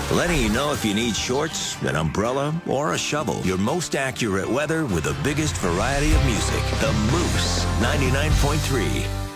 letting you know if you need shorts, an umbrella, or a shovel. Your most accurate weather with the biggest variety of music. The Moose 99.3.